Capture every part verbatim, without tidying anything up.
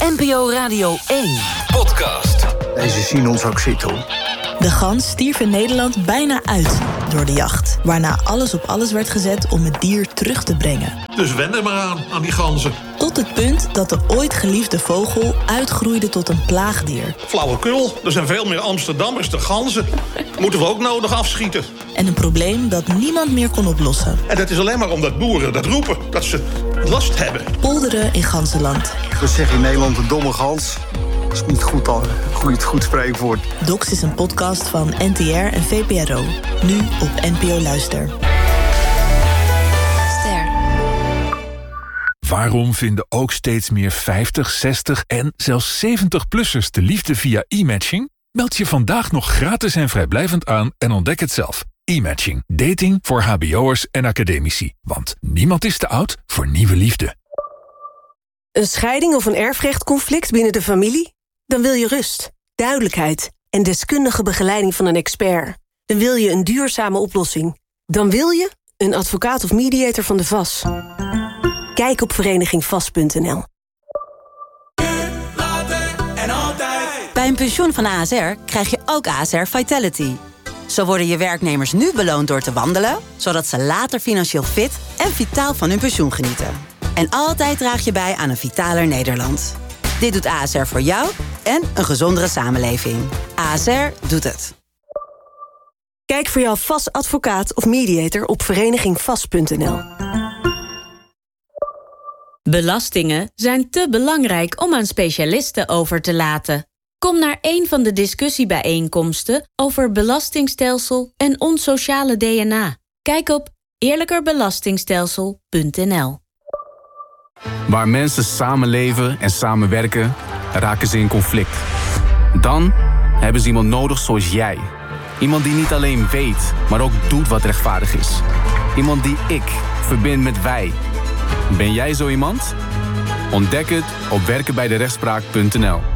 N P O Radio één. Podcast. Deze zien ons ook zitten, hoor. De gans stierf in Nederland bijna uit door de jacht. Waarna alles op alles werd gezet om het dier terug te brengen. Dus wend er maar aan, aan die ganzen. Tot het punt dat de ooit geliefde vogel uitgroeide tot een plaagdier. Flauwekul, er zijn veel meer Amsterdammers dan ganzen. Moeten we ook nodig afschieten. En een probleem dat niemand meer kon oplossen. En dat is alleen maar omdat boeren dat roepen, dat ze last hebben. Polderen in ganzenland. We zeggen in Nederland een domme gans. Dat is niet goed, al, goed, goed spreekwoord. Docs is een podcast van N T R en V P R O. Nu op N P O Luister. Ster. Waarom vinden ook steeds meer vijftig, zestig en zelfs zeventig-plussers de liefde via e-matching? Meld je vandaag nog gratis en vrijblijvend aan en ontdek het zelf. E-matching. Dating voor hbo'ers en academici. Want niemand is te oud voor nieuwe liefde. Een scheiding of een erfrechtconflict binnen de familie? Dan wil je rust, duidelijkheid en deskundige begeleiding van een expert. Dan wil je een duurzame oplossing. Dan wil je een advocaat of mediator van de V A S. Kijk op vereniging vast punt n l. Bij een pensioen van A S R krijg je ook A S R Vitality. Zo worden je werknemers nu beloond door te wandelen, zodat ze later financieel fit en vitaal van hun pensioen genieten. En altijd draag je bij aan een vitaler Nederland. Dit doet A S R voor jou en een gezondere samenleving. A S R doet het. Kijk voor jouw V A S-advocaat of mediator op vereniging vast punt n l. Belastingen zijn te belangrijk om aan specialisten over te laten. Kom naar een van de discussiebijeenkomsten over belastingstelsel en ons sociale D N A. Kijk op eerlijkerbelastingstelsel punt n l. Waar mensen samenleven en samenwerken, raken ze in conflict. Dan hebben ze iemand nodig zoals jij. Iemand die niet alleen weet, maar ook doet wat rechtvaardig is. Iemand die ik verbind met wij. Ben jij zo iemand? Ontdek het op werkenbijderechtspraak punt n l.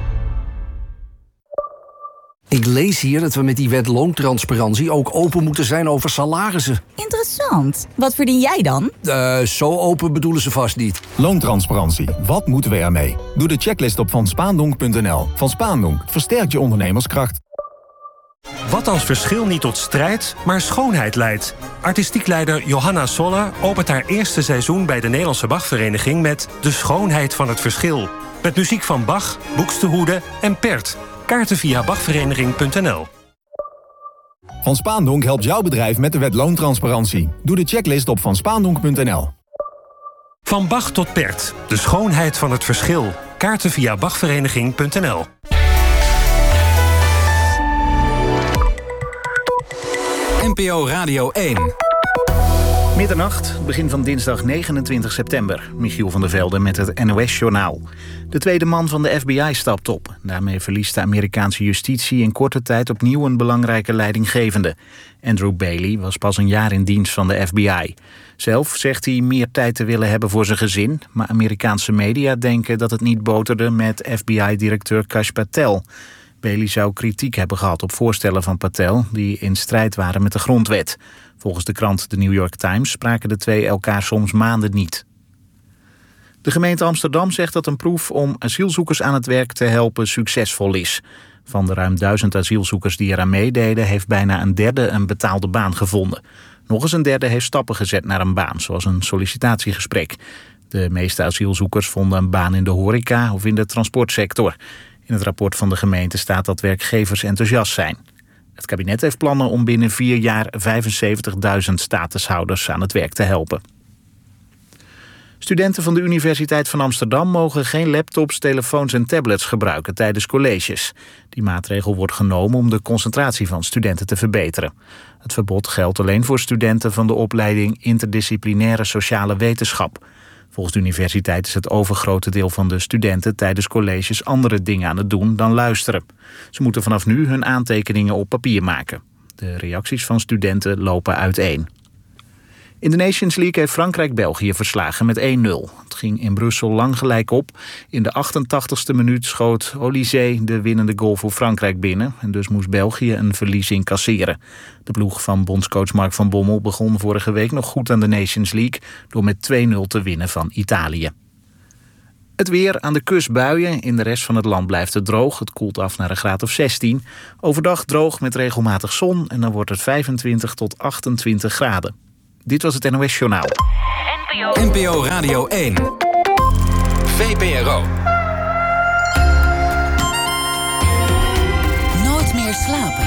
Ik lees hier dat we met die wet loontransparantie ook open moeten zijn over salarissen. Interessant. Wat verdien jij dan? Uh, zo open bedoelen ze vast niet. Loontransparantie. Wat moeten we ermee? Doe de checklist op van spaandonk punt n l. Van Spaandonk versterkt je ondernemerskracht. Wat als verschil niet tot strijd, maar schoonheid leidt? Artistiek leider Johanna Soller opent haar eerste seizoen bij de Nederlandse Bachvereniging met De Schoonheid van het Verschil. Met muziek van Bach, Buxtehude en Pert. Kaarten via bachvereniging punt n l. Van Spaandonk helpt jouw bedrijf met de wet loontransparantie. Doe de checklist op van spaandonk punt n l. Van Bach tot Pert. De schoonheid van het verschil. Kaarten via bachvereniging punt n l. N P O Radio één. Middernacht, begin van dinsdag negenentwintig september. Michiel van der Velde met het N O S-journaal. De tweede man van de F B I stapt op. Daarmee verliest de Amerikaanse justitie in korte tijd opnieuw een belangrijke leidinggevende. Andrew Bailey was pas een jaar in dienst van de F B I. Zelf zegt hij meer tijd te willen hebben voor zijn gezin, maar Amerikaanse media denken dat het niet boterde met F B I-directeur Kash Patel. Bailey zou kritiek hebben gehad op voorstellen van Patel die in strijd waren met de grondwet. Volgens de krant The New York Times spraken de twee elkaar soms maanden niet. De gemeente Amsterdam zegt dat een proef om asielzoekers aan het werk te helpen succesvol is. Van de ruim duizend asielzoekers die eraan meededen heeft bijna een derde een betaalde baan gevonden. Nog eens een derde heeft stappen gezet naar een baan, zoals een sollicitatiegesprek. De meeste asielzoekers vonden een baan in de horeca of in de transportsector. In het rapport van de gemeente staat dat werkgevers enthousiast zijn. Het kabinet heeft plannen om binnen vier jaar vijfenzeventigduizend statushouders aan het werk te helpen. Studenten van de Universiteit van Amsterdam mogen geen laptops, telefoons en tablets gebruiken tijdens colleges. Die maatregel wordt genomen om de concentratie van studenten te verbeteren. Het verbod geldt alleen voor studenten van de opleiding Interdisciplinaire Sociale Wetenschap. Volgens de universiteit is het overgrote deel van de studenten tijdens colleges andere dingen aan het doen dan luisteren. Ze moeten vanaf nu hun aantekeningen op papier maken. De reacties van studenten lopen uiteen. In de Nations League heeft Frankrijk België verslagen met één nul. Het ging in Brussel lang gelijk op. In de achtentachtigste minuut schoot Olysée de winnende goal voor Frankrijk binnen. En dus moest België een verlies incasseren. De ploeg van bondscoach Mark van Bommel begon vorige week nog goed aan de Nations League door met twee nul te winnen van Italië. Het weer, aan de kust buien. In de rest van het land blijft het droog. Het koelt af naar een graad of zestien. Overdag droog met regelmatig zon. En dan wordt het vijfentwintig tot achtentwintig graden. Dit was het N O S Journaal. N P O Radio één. V P R O. Nooit meer slapen.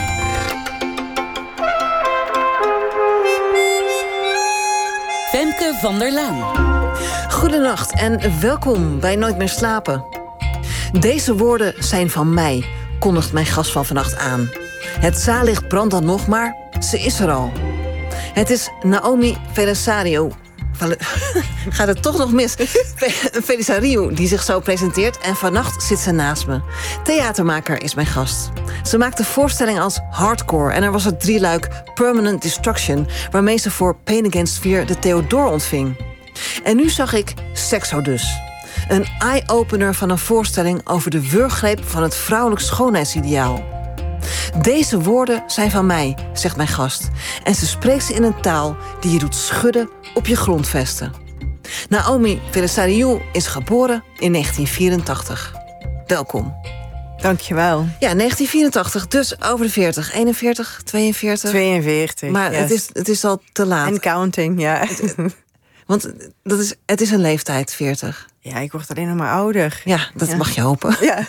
Femke van der Laan. Goedenacht en welkom bij Nooit meer slapen. Deze woorden zijn van mij, kondigt mijn gast van vannacht aan. Het zaallicht brandt dan nog, maar ze is er al. Het is Naomi Felisario. Gaat het toch nog mis? Felisario, die zich zo presenteert. En vannacht zit ze naast me. Theatermaker is mijn gast. Ze maakte voorstellingen als Hardcore. En er was het drieluik Permanent Destruction, waarmee ze voor Pain Against Fear de Theodor ontving. En nu zag ik Sexodus. Een eye-opener van een voorstelling over de wurggreep van het vrouwelijk schoonheidsideaal. Deze woorden zijn van mij, zegt mijn gast. En ze spreekt ze in een taal die je doet schudden op je grondvesten. Naomi Felisario is geboren in negentien vierentachtig. Welkom. Dankjewel. Ja, negentien vierentachtig, dus over de veertig. eenenveertig, tweeënveertig. tweeënveertig, Maar yes. het, is, het is al te laat. En counting, ja. Want dat is, het is een leeftijd, veertig. Ja, ik word alleen nog maar ouder. Ja, dat ja. mag je hopen. Ja,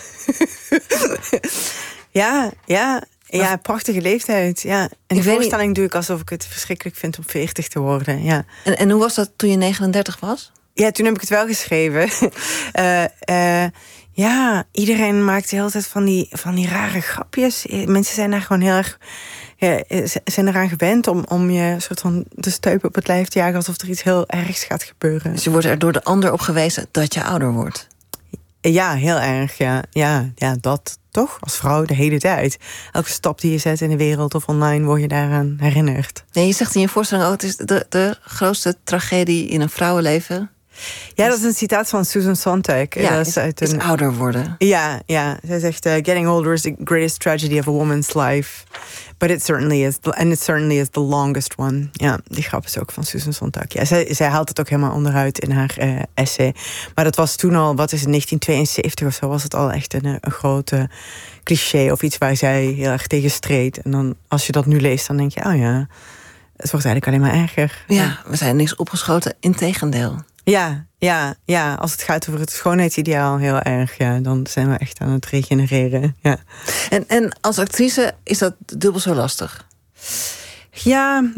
ja, ja. Ja, prachtige leeftijd. Ja. En de voorstelling doe ik alsof ik het verschrikkelijk vind om veertig te worden. Ja. En, en hoe was dat toen je negenendertig was? Ja, toen heb ik het wel geschreven. uh, uh, ja, iedereen maakt de hele tijd van die, van die rare grapjes. Mensen zijn daar gewoon heel erg... Ja, zijn eraan gewend om, om je soort van de steupen op het lijf te jagen alsof er iets heel ergs gaat gebeuren. Dus je wordt er door de ander op gewezen dat je ouder wordt? Ja, heel erg. Ja, ja, ja dat toch? Als vrouw de hele tijd. Elke stap die je zet in de wereld of online word je daaraan herinnerd. Nee, je zegt in je voorstelling ook, het is de, de grootste tragedie in een vrouwenleven. Ja, dat is een citaat van Susan Sontag. Ja, dat is, uit is een... ouder worden. Ja, ja. Zij zegt, uh, getting older is the greatest tragedy of a woman's life. But it certainly is, and it certainly is the longest one. Ja, die grap is ook van Susan Sontag. Ja, zij, zij haalt het ook helemaal onderuit in haar uh, essay. Maar dat was toen al, wat is het, negentien tweeënzeventig of zo, was het al echt een, een grote cliché of iets waar zij heel erg tegen streed. En dan, als je dat nu leest, dan denk je, oh ja, het wordt eigenlijk alleen maar erger. Ja, ja. We zijn niks opgeschoten, integendeel. Ja, ja, ja, als het gaat over het schoonheidsideaal heel erg, ja, dan zijn we echt aan het regenereren. Ja. En, en als actrice is dat dubbel zo lastig? Ja,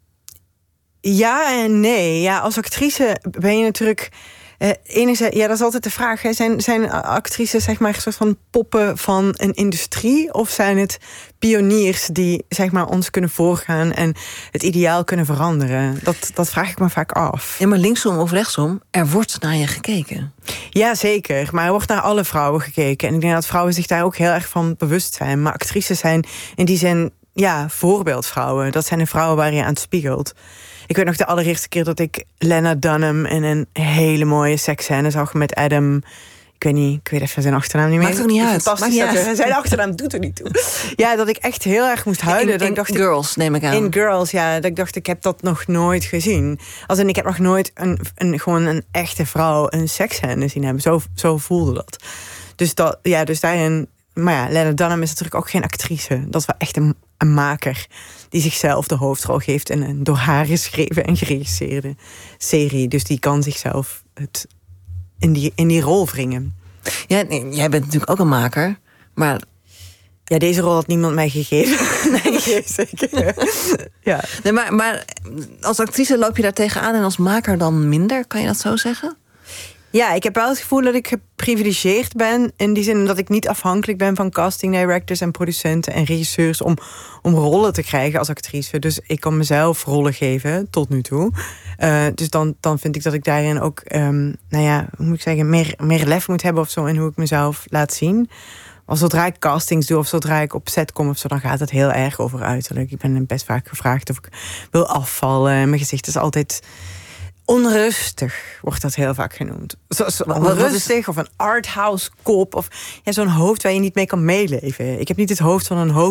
ja en nee. Ja, als actrice ben je natuurlijk... Uh, enerzijds, ja, dat is altijd de vraag. Hè. Zijn, zijn actrices zeg maar een soort van poppen van een industrie? Of zijn het pioniers die zeg maar ons kunnen voorgaan en het ideaal kunnen veranderen? Dat, dat vraag ik me vaak af. Ja, maar linksom of rechtsom, er wordt naar je gekeken. Ja, zeker. Maar er wordt naar alle vrouwen gekeken. En ik denk dat vrouwen zich daar ook heel erg van bewust zijn. Maar actrices zijn in die zin, ja, voorbeeldvrouwen. Dat zijn de vrouwen waar je aan het spiegelt. Ik weet nog de allereerste keer dat ik Lena Dunham in een hele mooie seksscène zag met Adam. Ik weet niet, ik weet even zijn achternaam niet meer. Maakt ook niet uit. Fantastisch. Maakt niet uit. Zijn achternaam doet er niet toe. Ja, dat ik echt heel erg moest huilen. In, dat in ik dacht, Girls, neem ik aan. In Girls, ja. Dat ik dacht, ik heb dat nog nooit gezien. Als in, ik heb nog nooit een, een, gewoon een echte vrouw een seksscène zien hebben. Zo, zo voelde dat. Dus, dat, ja, dus daarin... Maar ja, Lena Dunham is natuurlijk ook geen actrice. Dat is wel echt een, een maker die zichzelf de hoofdrol geeft in een door haar geschreven en geregisseerde serie. Dus die kan zichzelf het in, die, in die rol wringen. Ja, nee, jij bent natuurlijk ook een maker, maar... Ja, deze rol had niemand mij gegeven. Nee, zeker. Ja. Nee, maar, maar als actrice loop je daar tegenaan en als maker dan minder? Kan je dat zo zeggen? Ja, ik heb wel het gevoel dat ik geprivilegeerd ben. In die zin dat ik niet afhankelijk ben van casting directors en producenten en regisseurs om, om rollen te krijgen als actrice. Dus ik kan mezelf rollen geven tot nu toe. Uh, dus dan, dan vind ik dat ik daarin ook, um, nou ja, hoe moet ik zeggen, meer, meer lef moet hebben of zo in hoe ik mezelf laat zien. Als zodra ik castings doe of zodra ik op set kom of zo, dan gaat het heel erg over uiterlijk. Ik ben best vaak gevraagd of ik wil afvallen. Mijn gezicht is altijd onrustig, wordt dat heel vaak genoemd. Zo, zo onrustig of een arthouse kop of ja, zo'n hoofd waar je niet mee kan meeleven. Ik heb niet het hoofd van een hoofd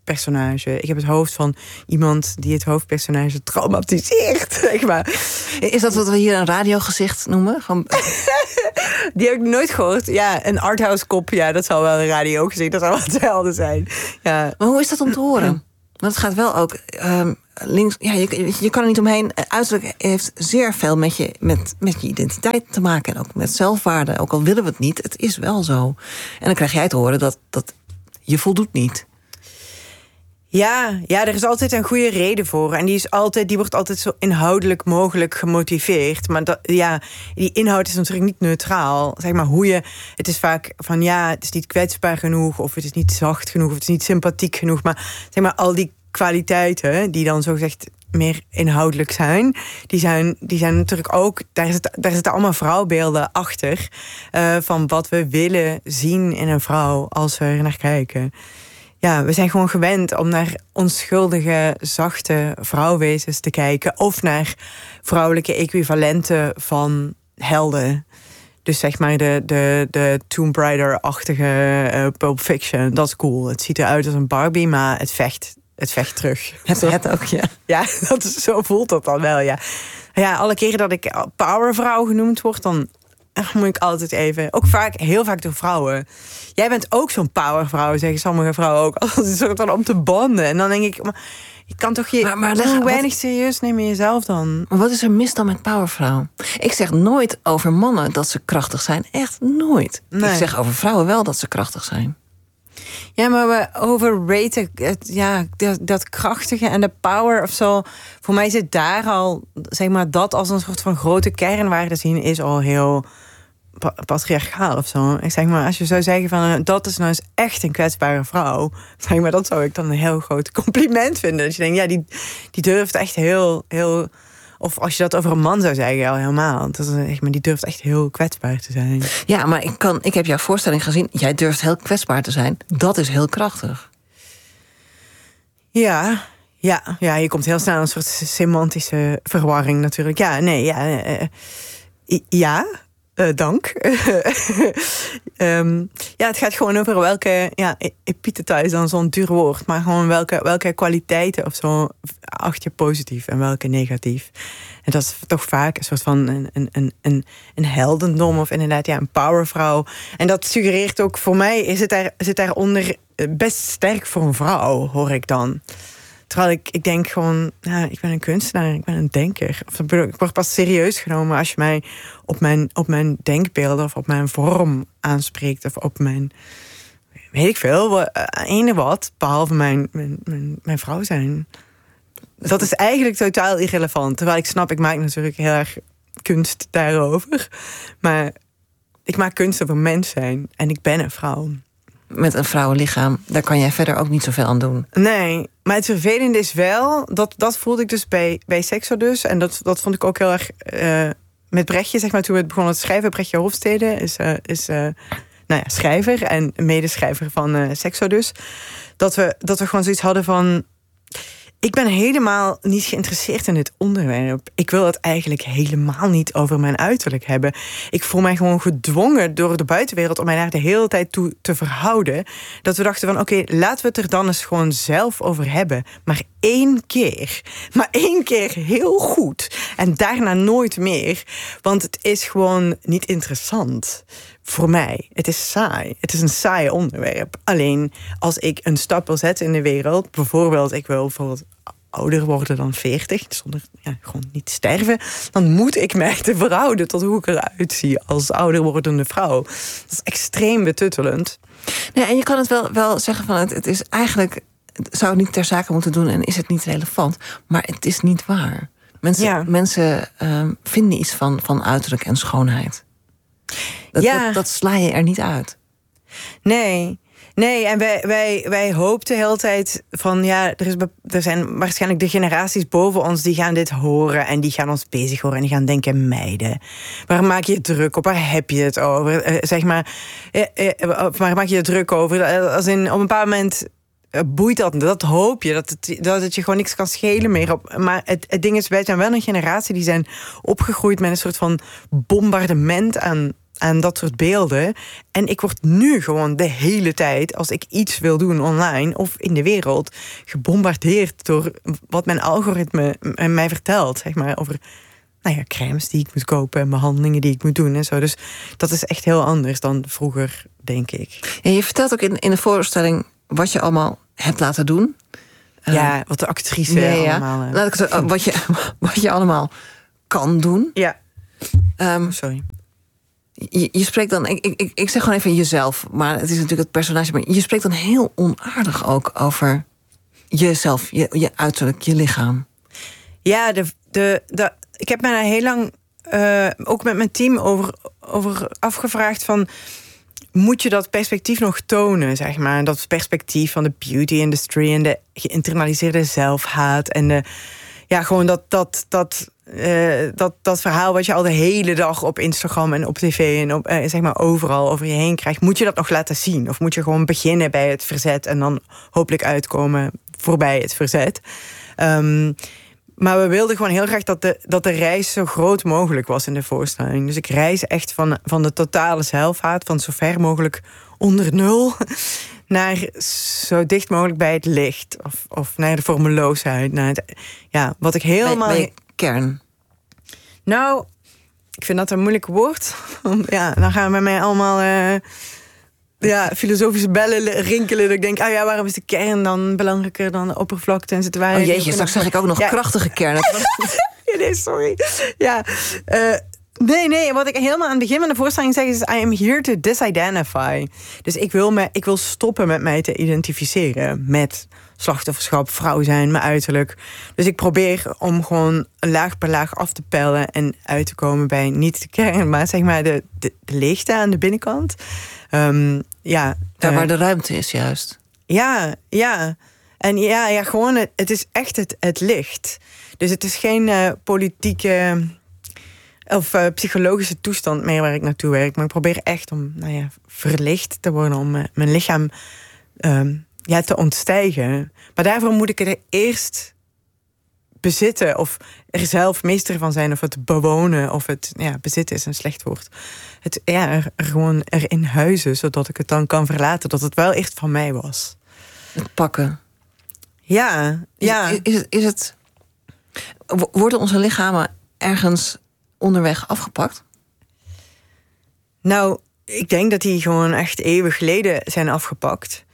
hoofdpersonage. Ik heb het hoofd van iemand die het hoofdpersonage traumatiseert, zeg maar. Is dat wat we hier een radiogezicht noemen? Gewoon... Die heb ik nooit gehoord. Ja, een arthouse kop, ja, dat zal wel een radiogezicht, dat zal wel hetzelfde zijn. Ja. Maar hoe is dat om te horen? Want het gaat wel ook um, links. Ja, je, je kan er niet omheen. Uiterlijk heeft zeer veel met je, met, met je identiteit te maken. En ook met zelfwaarde. Ook al willen we het niet, het is wel zo. En dan krijg jij te horen dat, dat je voldoet niet. Ja, ja, er is altijd een goede reden voor. En die, is altijd, die wordt altijd zo inhoudelijk mogelijk gemotiveerd. Maar dat, ja, die inhoud is natuurlijk niet neutraal. Zeg maar hoe je. Het is vaak van ja, het is niet kwetsbaar genoeg. Of het is niet zacht genoeg. Of het is niet sympathiek genoeg. Maar zeg maar, al die kwaliteiten die dan zogezegd meer inhoudelijk zijn, die zijn, die zijn natuurlijk ook. Daar zitten, daar zitten allemaal vrouwbeelden achter. Uh, van wat we willen zien in een vrouw als we er naar kijken. Ja, we zijn gewoon gewend om naar onschuldige, zachte vrouwwezens te kijken. Of naar vrouwelijke equivalenten van helden. Dus zeg maar de, de, de Tomb Raider-achtige uh, Pulp Fiction. Dat is cool. Het ziet eruit als een Barbie, maar het vecht, het vecht terug. Het, het ook, ja. Ja, dat is, zo voelt dat dan wel, ja. Ja, alle keren dat ik powervrouw genoemd word, dan moet ik altijd even. Ook vaak, heel vaak door vrouwen. Jij bent ook zo'n powervrouw, zeggen sommige vrouwen ook. Als een soort van om te banden. En dan denk ik, maar je kan toch je maar, maar leg, hoe weinig wat, serieus nemen jezelf dan? Maar wat is er mis dan met powervrouw? Ik zeg nooit over mannen dat ze krachtig zijn. Echt nooit. Nee. Ik zeg over vrouwen wel dat ze krachtig zijn. Ja, maar we overraten het, ja, dat, dat krachtige en de power of zo. Voor mij zit daar al, zeg maar, dat als een soort van grote kernwaarde zien is al heel patriarchaal of zo. Ik zeg maar, als je zou zeggen van dat is nou eens echt een kwetsbare vrouw, zeg maar, dat zou ik dan een heel groot compliment vinden. Dat je denkt, ja, die, die durft echt heel, heel. Of als je dat over een man zou zeggen, al helemaal. Dat is, zeg maar, die durft echt heel kwetsbaar te zijn. Ja, maar ik, kan, ik heb jouw voorstelling gezien. Jij durft heel kwetsbaar te zijn. Dat is heel krachtig. Ja, ja, ja, je komt heel snel in een soort semantische verwarring natuurlijk. Ja, nee, ja. Uh, ja. Uh, dank. um, ja, het gaat gewoon over welke. Ja, epitheta is dan zo'n duur woord. Maar gewoon welke, welke kwaliteiten of zo acht je positief en welke negatief. En dat is toch vaak een soort van een, een, een, een heldendom of inderdaad ja, een powervrouw. En dat suggereert ook voor mij, is het daar, zit daaronder best sterk voor een vrouw, hoor ik dan. Terwijl ik, ik denk gewoon, ja, ik ben een kunstenaar, ik ben een denker. Of, ik word pas serieus genomen als je mij op mijn, op mijn denkbeelden of op mijn vorm aanspreekt. Of op mijn, weet ik veel, ene wat, behalve mijn, mijn, mijn, mijn vrouw zijn. Dat is eigenlijk totaal irrelevant. Terwijl ik snap, ik maak natuurlijk heel erg kunst daarover. Maar ik maak kunst over mens zijn en ik ben een vrouw. Met een vrouwenlichaam, daar kan jij verder ook niet zoveel aan doen. Nee, maar het vervelende is wel, dat, dat voelde ik dus bij, bij Sexodus. En dat, dat vond ik ook heel erg uh, met Brechtje, zeg maar, toen we het begonnen te schrijven. Brechtje Hofstede is, uh, is uh, nou ja, schrijver en medeschrijver van uh, Sexodus. Dat we, dat we gewoon zoiets hadden van, ik ben helemaal niet geïnteresseerd in dit onderwerp. Ik wil het eigenlijk helemaal niet over mijn uiterlijk hebben. Ik voel mij gewoon gedwongen door de buitenwereld om mij daar de hele tijd toe te verhouden. Dat we dachten van, oké, okay, laten we het er dan eens gewoon zelf over hebben. Maar één keer. Maar één keer heel goed. En daarna nooit meer. Want het is gewoon niet interessant. Voor mij. Het is saai. Het is een saai onderwerp. Alleen als ik een stap wil zetten in de wereld, bijvoorbeeld, ik wil bijvoorbeeld ouder worden dan veertig, zonder ja, gewoon niet sterven, dan moet ik mij te verhouden tot hoe ik eruit zie als ouder wordende vrouw. Dat is extreem betuttelend. Nee, en je kan het wel, wel zeggen van het, het is eigenlijk, het zou het niet ter zake moeten doen en is het niet relevant, maar het is niet waar. Mensen, ja. mensen uh, vinden iets van, van uiterlijk en schoonheid. Dat, ja. dat, dat sla je er niet uit. Nee, nee, en wij, wij, wij hoopten de hele tijd van, ja, er, is, er zijn waarschijnlijk de generaties boven ons die gaan dit horen en die gaan ons bezig horen en die gaan denken, meiden, waar maak je druk op? Waar heb je het over? Uh, zeg maar, uh, uh, waar maak je het druk over? Als in, op een bepaald moment boeit dat, dat hoop je, dat het, dat het je gewoon niks kan schelen meer. Op. Maar het, het ding is, wij zijn wel een generatie die zijn opgegroeid met een soort van bombardement aan aan dat soort beelden. En ik word nu gewoon de hele tijd, als ik iets wil doen online of in de wereld, gebombardeerd door wat mijn algoritme mij vertelt, zeg maar, over nou ja, crèmes die ik moet kopen en behandelingen die ik moet doen en zo. Dus dat is echt heel anders dan vroeger, denk ik. En je vertelt ook in, in de voorstelling wat je allemaal hebt laten doen. Ja, wat de actrice nee, allemaal... Ja. Laat ik het, wat, je, wat je allemaal kan doen. Ja. Um, Sorry. Je, je spreekt dan... Ik, ik, ik zeg gewoon even jezelf, maar het is natuurlijk het personage. Maar je spreekt dan heel onaardig ook over jezelf, je, je uiterlijk, je lichaam. Ja, de, de, de, ik heb mij daar heel lang uh, ook met mijn team over, over afgevraagd van, moet je dat perspectief nog tonen, zeg maar? Dat perspectief van de beauty industry en de geïnternaliseerde zelfhaat en de, ja, gewoon dat, dat, dat, uh, dat, dat verhaal wat je al de hele dag op Instagram en op tv en op, uh, zeg maar overal over je heen krijgt. Moet je dat nog laten zien? Of moet je gewoon beginnen bij het verzet en dan hopelijk uitkomen voorbij het verzet? Um, Maar we wilden gewoon heel graag dat de, dat de reis zo groot mogelijk was in de voorstelling. Dus ik reis echt van, van de totale zelfhaat, van zo ver mogelijk onder nul, naar zo dicht mogelijk bij het licht. Of, of naar de vormeloosheid. Naar het, ja, wat ik helemaal... Bij, bij kern. Nou, ik vind dat een moeilijk woord. Ja, dan gaan we bij mij allemaal... Uh, Ja, filosofische bellen rinkelen. Dat ik denk, oh ja, waarom is de kern dan belangrijker dan de oppervlakte en situatie? Oh jeetje, straks zeg ik ook nog ja. krachtige kern. Ja, nee, sorry. Ja, uh, nee, nee. Wat ik helemaal aan het begin van de voorstelling zeg is, I am here to disidentify. Dus ik wil, me, ik wil stoppen met mij te identificeren met slachtofferschap, vrouw zijn, mijn uiterlijk. Dus ik probeer om gewoon laag per laag af te pellen en uit te komen bij niet de kern, maar zeg maar de, de, de leegte aan de binnenkant. Um, ja, Daar uh, waar de ruimte is, juist. Ja, ja. En ja, ja gewoon, het, het is echt het, het licht. Dus het is geen uh, politieke of uh, psychologische toestand meer waar ik naartoe werk. Maar ik probeer echt om, nou ja, verlicht te worden, om uh, mijn lichaam um, ja, te ontstijgen. Maar daarvoor moet ik er eerst bezitten of er zelf meester van zijn, of het bewonen, of het ja, bezitten is een slecht woord. Het ja, er, er gewoon erin huizen, zodat ik het dan kan verlaten, dat het wel echt van mij was. Het pakken. Ja, ja. Is, is, het, is het. Worden onze lichamen ergens onderweg afgepakt? Nou, ik denk dat die gewoon echt eeuwig geleden zijn afgepakt.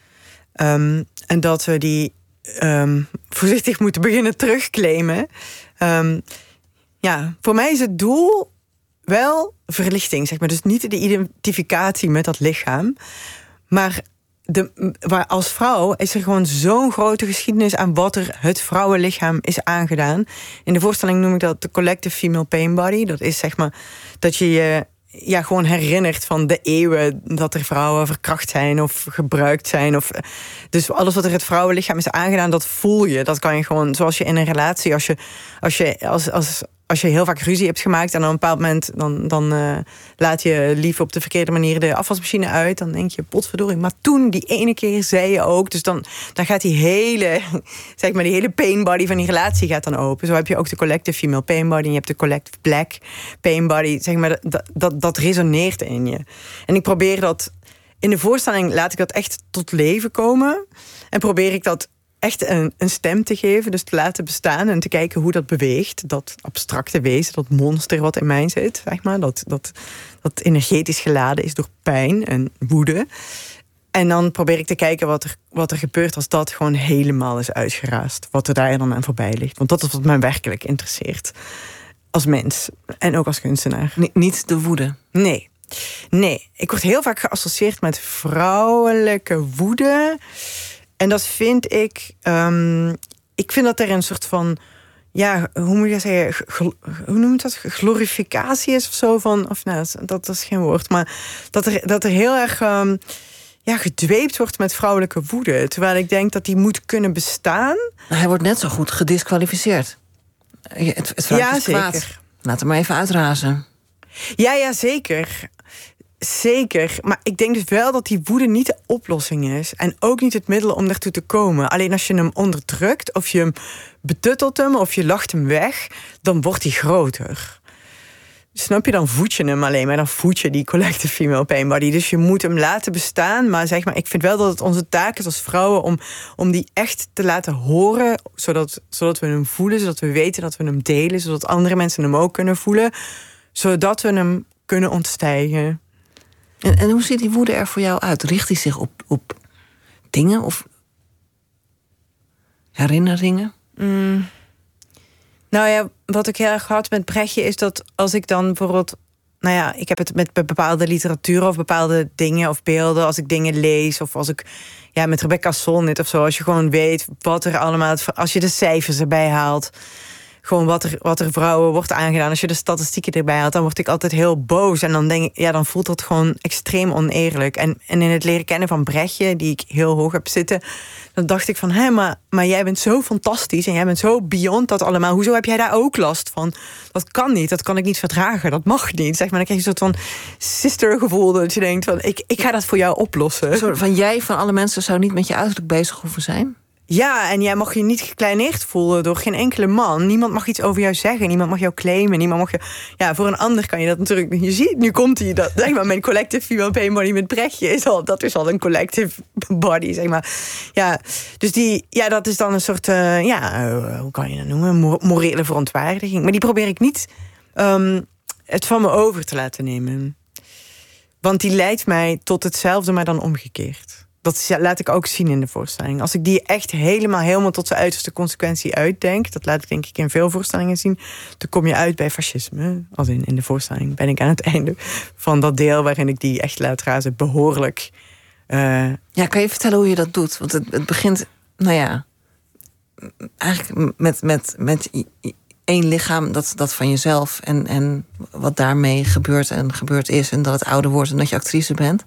Um, en dat we die um, voorzichtig moeten beginnen terugclaimen. Um, ja, voor mij is het doel wel verlichting, zeg maar. Dus niet de identificatie met dat lichaam. Maar de, waar als vrouw is er gewoon zo'n grote geschiedenis aan wat er het vrouwenlichaam is aangedaan. In de voorstelling noem ik dat de collective female pain body. Dat is zeg maar dat je je ja, gewoon herinnert van de eeuwen dat er vrouwen verkracht zijn of gebruikt zijn. Of, dus alles wat er het vrouwenlichaam is aangedaan, dat voel je. Dat kan je gewoon, zoals je in een relatie, als je, als je, als, als, als je heel vaak ruzie hebt gemaakt en op een bepaald moment dan, dan uh, laat je lief op de verkeerde manier de afwasmachine uit, dan denk je, potverdorie. Maar toen, die ene keer, zei je ook. Dus dan, dan gaat die hele, zeg maar, die hele pain body van die relatie gaat dan open. Zo heb je ook de collective female pain body en je hebt de collective black pain body. Zeg maar, dat, dat, dat resoneert in je. En ik probeer dat, in de voorstelling laat ik dat echt tot leven komen. En probeer ik dat echt een, een stem te geven, dus te laten bestaan en te kijken hoe dat beweegt. Dat abstracte wezen, dat monster wat in mij zit, zeg maar. Dat, dat, dat energetisch geladen is door pijn en woede. En dan probeer ik te kijken wat er, wat er gebeurt als dat gewoon helemaal is uitgeraasd. Wat er daar dan aan voorbij ligt. Want dat is wat mij werkelijk interesseert. Als mens en ook als kunstenaar. N- niet de woede? Nee. Nee. Ik word heel vaak geassocieerd met vrouwelijke woede. En dat vind ik... Um, ik vind dat er een soort van... Ja, hoe moet je dat zeggen? Gl- hoe noem je dat? Glorificatie is of zo van... Of nou, dat, dat is geen woord. Maar dat er, dat er heel erg... Um, ja, gedweept wordt met vrouwelijke woede. Terwijl ik denk dat die moet kunnen bestaan. Hij wordt net zo goed gedisqualificeerd. Het, het ja, is kwaad. zeker. Laat hem maar even uitrazen. Ja, ja, zeker. Zeker. Maar ik denk dus wel dat die woede niet de oplossing is. En ook niet het middel om daartoe te komen. Alleen als je hem onderdrukt, of je hem betuttelt hem, of je lacht hem weg, dan wordt hij groter. snap je, dan voed je hem alleen maar. Dan voed je die collective female pain body. Dus je moet hem laten bestaan. Maar zeg maar, ik vind wel dat het onze taak is als vrouwen om, om die echt te laten horen. Zodat, zodat we hem voelen. Zodat we weten dat we hem delen. Zodat andere mensen hem ook kunnen voelen. Zodat we hem kunnen ontstijgen. En, en hoe ziet die woede er voor jou uit? Richt hij zich op, op dingen of herinneringen? Mm. Nou ja, wat ik heel erg had met Brechtje is dat als ik dan bijvoorbeeld... Nou ja, ik heb het met bepaalde literatuur of bepaalde dingen of beelden. Als ik dingen lees of als ik... Ja, met Rebecca Solnit of zo. Als je gewoon weet wat er allemaal... Als je de cijfers erbij haalt... Gewoon wat er, wat er vrouwen wordt aangedaan. Als je de statistieken erbij haalt, dan word ik altijd heel boos. En dan denk ik, ja, dan voelt dat gewoon extreem oneerlijk. En, en in het leren kennen van Brechtje, die ik heel hoog heb zitten, dan dacht ik van, hé, maar, maar jij bent zo fantastisch en jij bent zo beyond dat allemaal. Hoezo heb jij daar ook last van? Dat kan niet, dat kan ik niet verdragen, dat mag niet. Zeg maar, dan krijg je een soort van sistergevoel dat je denkt van, ik, ik ga dat voor jou oplossen. Een soort van jij van alle mensen zou niet met je uiterlijk bezig hoeven zijn? Ja, en jij mag je niet gekleineerd voelen door geen enkele man. Niemand mag iets over jou zeggen. Niemand mag jou claimen. Niemand mag je... Ja, voor een ander kan je dat natuurlijk... Je ziet, nu komt hij dat... Zeg maar, mijn collective female pain body met Brechtje is al... Dat is al een collective body, zeg maar. Ja, dus die... Ja, dat is dan een soort... Uh, ja, uh, hoe kan je dat noemen? Morele verontwaardiging. Maar die probeer ik niet... Um, het van me over te laten nemen. Want die leidt mij tot hetzelfde, maar dan omgekeerd. Dat laat ik ook zien in de voorstelling. Als ik die echt helemaal, helemaal tot zijn uiterste consequentie uitdenk... dat laat ik denk ik in veel voorstellingen zien... dan kom je uit bij fascisme. Als in, in de voorstelling ben ik aan het einde van dat deel... waarin ik die echt laat razen behoorlijk... Uh... Ja, kan je vertellen hoe je dat doet? Want het, het begint, nou ja... eigenlijk met, met, met één lichaam, dat, dat van jezelf... En, en wat daarmee gebeurt en gebeurd is... en dat het ouder wordt en dat je actrice bent...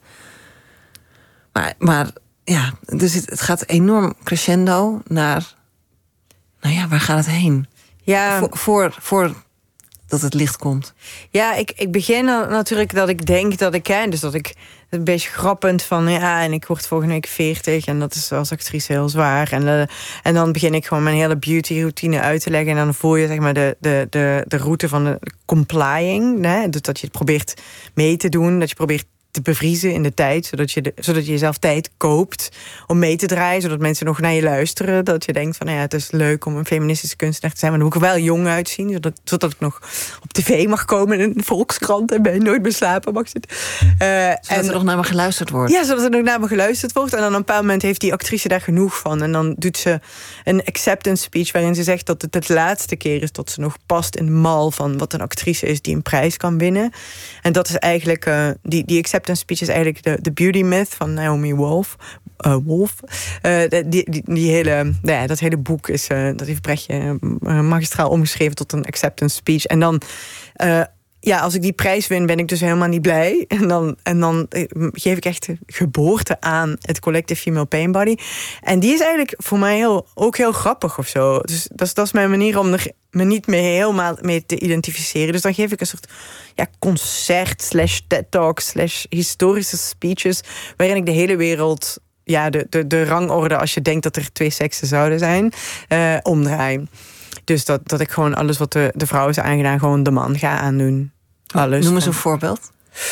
Maar, maar ja, dus het, het gaat enorm crescendo naar... Nou ja, waar gaat het heen? Ja. Voor, voor, voor dat het licht komt. Ja, ik, ik begin natuurlijk dat ik denk dat ik ken. Dus dat ik een beetje grappend van... ja, en ik word volgende week veertig... en dat is als actrice heel zwaar. En, uh, en dan begin ik gewoon mijn hele beauty routine uit te leggen... en dan voel je zeg maar de, de, de, de route van de complying. Hè? Dus dat je het probeert mee te doen, dat je probeert te bevriezen in de tijd, zodat je, de, zodat je jezelf tijd koopt om mee te draaien, zodat mensen nog naar je luisteren, dat je denkt van, nou ja, het is leuk om een feministische kunstenaar te zijn, maar dan moet ik er wel jong uitzien, zodat, zodat ik nog op tv mag komen in de Volkskrant en bij Nooit meer slapen mag zitten. Uh, zodat en, er nog naar me geluisterd wordt. Ja, zodat er nog naar me geluisterd wordt. En dan op een bepaald moment heeft die actrice daar genoeg van. En dan doet ze een acceptance speech waarin ze zegt dat het het laatste keer is dat ze nog past in de mal van wat een actrice is die een prijs kan winnen. En dat is eigenlijk, uh, die, die acceptance speech is eigenlijk de, de beauty myth van Naomi Wolf. Uh, Wolf. Uh, die, die, die hele, nou ja, dat hele boek is, uh, dat heeft Brechtje uh, magistraal omgeschreven tot een acceptance speech. En dan, uh, ja, als ik die prijs win, ben ik dus helemaal niet blij. En dan, en dan geef ik echt geboorte aan het collective female pain body. En die is eigenlijk voor mij heel, ook heel grappig of zo. Dus dat is, dat is mijn manier om er me niet mee helemaal mee te identificeren. Dus dan geef ik een soort ja, concert slash TED Talk slash historische speeches waarin ik de hele wereld, ja, de, de, de rangorde, als je denkt dat er twee seksen zouden zijn, uh, omdraai. Dus dat, dat ik gewoon alles wat de, de vrouw is aangedaan, gewoon de man ga aandoen. Alles. Noem eens een voorbeeld.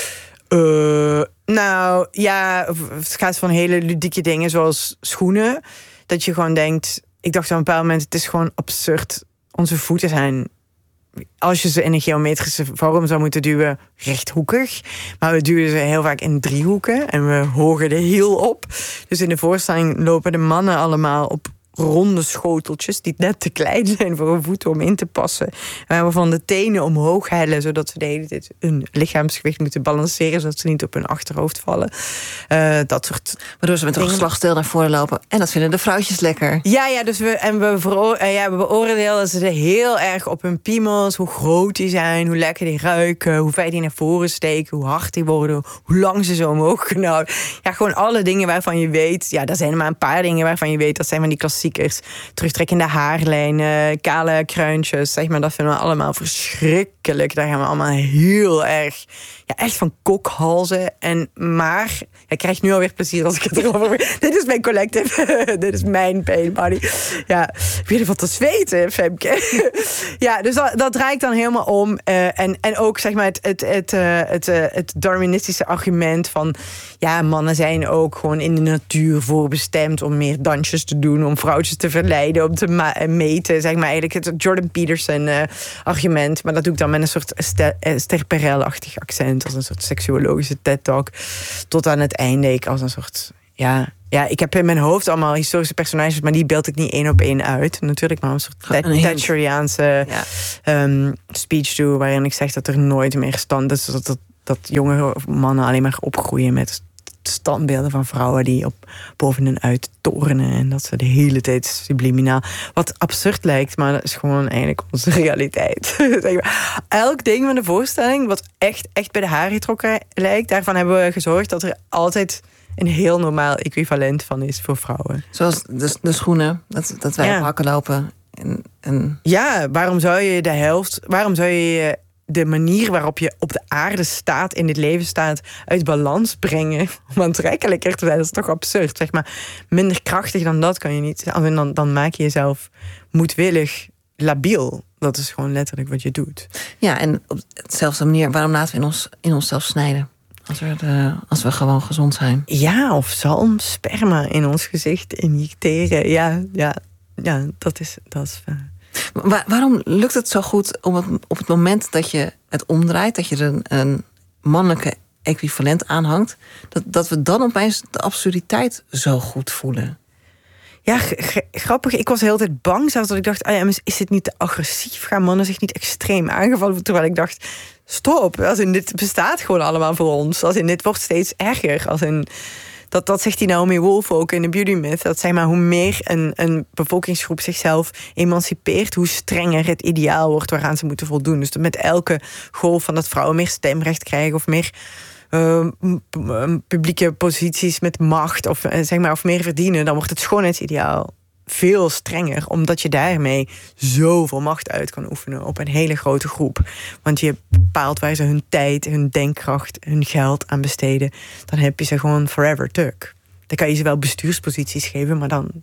Uh, nou, ja, het gaat van hele ludieke dingen zoals schoenen. Dat je gewoon denkt, ik dacht op een bepaald moment, het is gewoon absurd. Onze voeten zijn, als je ze in een geometrische vorm zou moeten duwen, rechthoekig. Maar we duwen ze heel vaak in driehoeken en we hogen de hiel op. Dus in de voorstelling lopen de mannen allemaal op ronde schoteltjes die net te klein zijn voor hun voeten om in te passen. Waar we van de tenen omhoog hellen, zodat ze de hele tijd hun lichaamsgewicht moeten balanceren, zodat ze niet op hun achterhoofd vallen. Uh, dat soort Waardoor ze met een geslachtsdeel naar voren lopen. En dat vinden de vrouwtjes lekker. Ja, ja, dus we, en we, veroor, uh, ja, we beoordelen ze heel erg op hun piemels, hoe groot die zijn, hoe lekker die ruiken, hoe ver die naar voren steken, hoe hard die worden, hoe lang ze zo omhoog kunnen houden. Ja, gewoon alle dingen waarvan je weet, ja, dat zijn er maar een paar dingen waarvan je weet, dat zijn van die klassieke klassiekers. Terugtrekkende haarlijnen, kale kruintjes, zeg maar, dat vinden we allemaal verschrikkelijk. Daar gaan we allemaal heel erg, ja, echt van kokhalzen. En maar, ik krijg nu alweer plezier als ik het erover heb. Dit is mijn collective, dit is mijn pain body. Ja, ik weet wat te zweten, Femke. Ja, dus dat, dat draait dan helemaal om. Uh, en, en ook, zeg maar, het, het, het, uh, het, uh, het Darwinistische argument van, ja, mannen zijn ook gewoon in de natuur voorbestemd om meer dansjes te doen, om vrouwtjes te verleiden, om te ma- meten, zeg maar, eigenlijk het Jordan Peterson uh, argument. Maar dat doe ik dan met een soort Esther Perel-achtig accent, als een soort seksuologische TED-talk. Tot aan het einde ik als een soort, ja, ja, ik heb in mijn hoofd allemaal historische personages, maar die beeld ik niet één op één uit. Natuurlijk, maar een soort Thatcheriaanse ja. um, speech doe, waarin ik zeg dat er nooit meer stand is, dat, dat, dat jonge mannen alleen maar opgroeien met standbeelden van vrouwen die op boven en uit torenen en dat ze de hele tijd subliminaal, wat absurd lijkt, maar dat is gewoon eigenlijk onze realiteit. Zeg maar. Elk ding van de voorstelling wat echt, echt bij de haren getrokken lijkt, daarvan hebben we gezorgd dat er altijd een heel normaal equivalent van is voor vrouwen. Zoals de, de schoenen, dat, dat wij ja. op hakken lopen. En, en... Ja, waarom zou je de helft, waarom zou je de manier waarop je op de aarde staat, in dit leven staat, uit balans brengen om aantrekkelijker te zijn? Dat is toch absurd, zeg maar. Minder krachtig dan dat kan je niet. Dan, dan maak je jezelf moedwillig labiel. Dat is gewoon letterlijk wat je doet. Ja, en op dezelfde manier, waarom laten we in, ons, in onszelf snijden? Als we, de, als we gewoon gezond zijn. Ja, of zalm, sperma in ons gezicht injecteren. Ja, ja, ja dat is... Dat is uh... Waar, waarom lukt het zo goed om het, op het moment dat je het omdraait, dat je er een, een mannelijke equivalent aanhangt, dat, dat we dan opeens de absurditeit zo goed voelen? Ja, g- g- grappig. Ik was de hele tijd bang zelfs dat ik dacht, ah ja, is dit niet te agressief? Gaan mannen zich niet extreem aangevallen? Terwijl ik dacht, stop, als in dit bestaat gewoon allemaal voor ons. Als in dit wordt steeds erger. Als in, dat, dat zegt die Naomi Wolf ook in de Beauty Myth. Dat zeg maar, hoe meer een, een bevolkingsgroep zichzelf emancipeert, hoe strenger het ideaal wordt waaraan ze moeten voldoen. Dus met elke golf van dat vrouwen meer stemrecht krijgen of meer Uh, publieke posities met macht of, zeg maar, of meer verdienen, dan wordt het schoonheidsideaal veel strenger, omdat je daarmee zoveel macht uit kan oefenen op een hele grote groep. Want je bepaalt waar ze hun tijd, hun denkkracht, hun geld aan besteden. Dan heb je ze gewoon forever tuk. Dan kan je ze wel bestuursposities geven, maar dan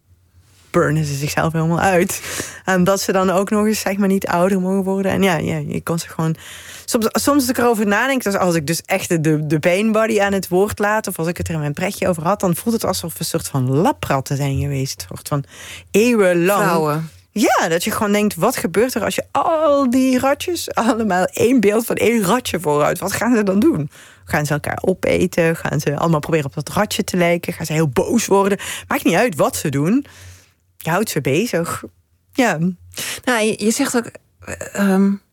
burnen ze zichzelf helemaal uit. En dat ze dan ook nog eens, zeg maar, niet ouder mogen worden. En ja, ja je kan ze gewoon... Soms, soms als ik erover nadenk, dus als ik dus echt de, de pain body aan het woord laat, of als ik het er in mijn pretje over had, dan voelt het alsof we een soort van lapratten zijn geweest. Een soort van eeuwenlang. Vrouwen. Ja, dat je gewoon denkt, wat gebeurt er als je al die ratjes, allemaal één beeld van één ratje vooruit, wat gaan ze dan doen? Gaan ze elkaar opeten? Gaan ze allemaal proberen op dat ratje te lijken? Gaan ze heel boos worden? Maakt niet uit wat ze doen. Je houdt ze bezig. Ja. Nou, je, je zegt ook, Um,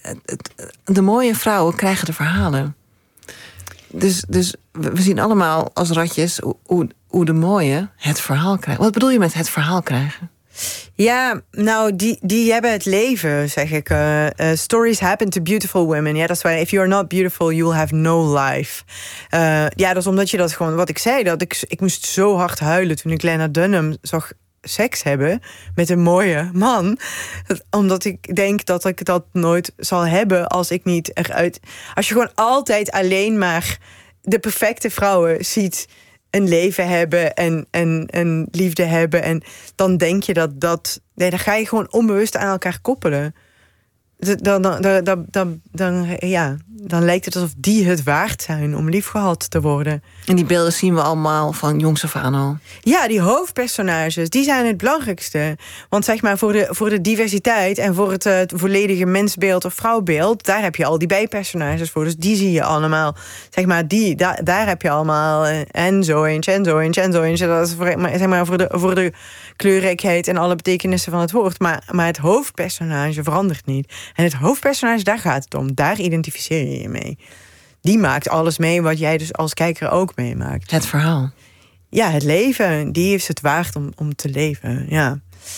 de mooie vrouwen krijgen de verhalen. Dus, dus we zien allemaal als ratjes hoe, hoe de mooie het verhaal krijgen. Wat bedoel je met het verhaal krijgen? Ja, nou, die, die hebben het leven, zeg ik. Uh, uh, stories happen to beautiful women. Ja, dat is waar. If you are not beautiful, you will have no life. Uh, ja, dat is omdat je dat gewoon, wat ik zei, dat ik, ik moest zo hard huilen toen ik Lena Dunham zag seks hebben met een mooie man. Omdat ik denk dat ik dat nooit zal hebben als ik niet eruit... Als je gewoon altijd alleen maar de perfecte vrouwen ziet een leven hebben en, en, en liefde hebben, en dan denk je dat dat... Nee, dan ga je gewoon onbewust aan elkaar koppelen. Dan, dan, dan, dan, dan, dan, ja, dan lijkt het alsof die het waard zijn om liefgehad te worden. En die beelden zien we allemaal van jongs af aan al. Ja, die hoofdpersonages, die zijn het belangrijkste. Want zeg maar, voor de, voor de diversiteit en voor het, uh, het volledige mensbeeld of vrouwbeeld, daar heb je al die bijpersonages voor. Dus die zie je allemaal. Zeg maar, die, da, daar heb je allemaal uh, en zo eentje, en zo eentje, en zo eentje. Dat is voor, zeg maar, voor, de, voor de kleurrijkheid en alle betekenissen van het woord. Maar, maar het hoofdpersonage verandert niet. En het hoofdpersonage, daar gaat het om. Daar identificeer je je mee. Die maakt alles mee wat jij dus als kijker ook meemaakt. Het verhaal. Ja, het leven. Die is het waard om, om te leven, ja.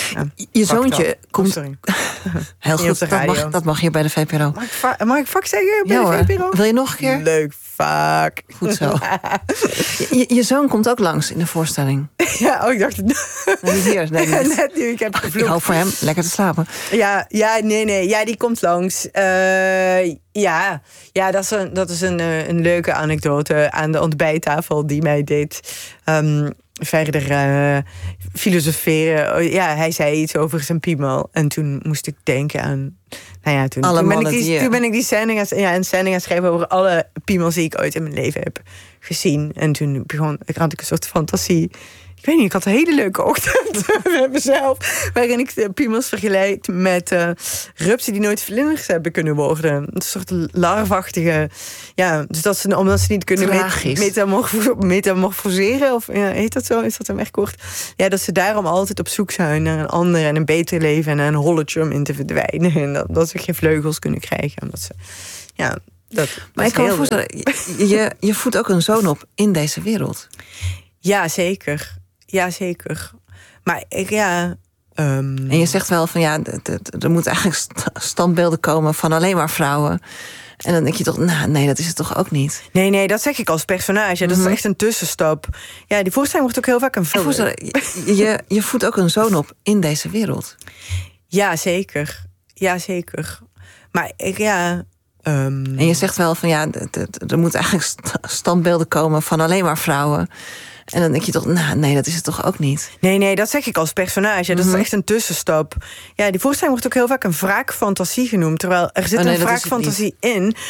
Ja, je zoontje oh, komt... sorry. Heel goed, dat mag, dat mag je bij de V P R O. Mag ik, va- mag ik vak zeggen bij ja, de V P R O? Wil je nog een keer? Leuk, vaak. Goed zo. je, je zoon komt ook langs in de voorstelling. Ja, oh, ik dacht... Nee, niet hier. Nee, net. net nu, ik heb Ach, ik hoop voor hem lekker te slapen. Ja, ja, nee, nee. Ja, die komt langs. Uh, ja, ja, dat is, een, dat is een, een leuke anekdote aan de ontbijttafel die mij deed... Um, verder uh, filosoferen. Ja, hij zei iets over zijn piemel. En toen moest ik denken aan... Nou ja, toen, toen, ben, ik die, die, toen ben ik die scène gaan, ja, een scène gaan schrijven... over alle piemels die ik ooit in mijn leven heb gezien. En toen begon, had ik een soort fantasie... Ik weet niet, ik had een hele leuke ochtend met mezelf. Waarin ik de piemels vergelijk met uh, rupsen die nooit vlinders hebben kunnen worden. Een soort larvachtige... Ja, dus dat ze, omdat ze niet kunnen met, metamorfo, metamorfoseren. Of ja, heet dat zo? Is dat een werkwoord? Ja, dat ze daarom altijd op zoek zijn naar een ander en een beter leven. En naar een holletje om in te verdwijnen. En dat, dat ze geen vleugels kunnen krijgen. Omdat ze... Ja, dat, maar ik kan me voorstellen, je, je voedt ook een zoon op in deze wereld. Ja, zeker. Ja, zeker. Maar ik, ja... Um... En je zegt wel van ja, er moeten eigenlijk standbeelden komen van alleen maar vrouwen. En dan denk je toch, nou nee, dat is het toch ook niet? Nee, nee, dat zeg ik als personage. Dat mm-hmm. is echt een tussenstap. Ja, die voorstelling wordt ook heel vaak een film. Je, je, je voedt ook een zoon op in deze wereld. Ja, zeker. Ja, zeker. Maar ik, ja... Um... En je zegt wel van ja, er moeten eigenlijk standbeelden komen van alleen maar vrouwen. En dan denk je toch, nou nee, dat is het toch ook niet? Nee, nee, dat zeg ik als personage. Dat mm-hmm. is echt een tussenstap. Ja, die voorstelling wordt ook heel vaak een wraakfantasie genoemd. Terwijl er zit oh, nee, een wraakfantasie in...